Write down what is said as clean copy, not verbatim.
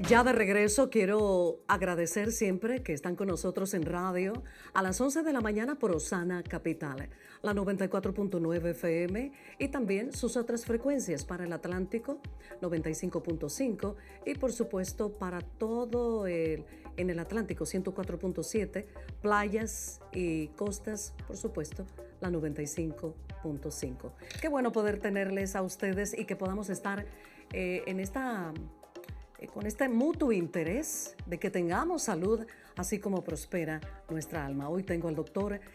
Ya de regreso, quiero agradecer siempre que están con nosotros en radio a las 11 de la mañana por Osana Capital, la 94.9 FM y también sus otras frecuencias para el Atlántico, 95.5 y por supuesto para en el Atlántico, 104.7, playas y costas, por supuesto, la 95.5. Qué bueno poder tenerles a ustedes y que podamos estar en esta con este mutuo interés de que tengamos salud, así como prospera nuestra alma. Hoy tengo al doctor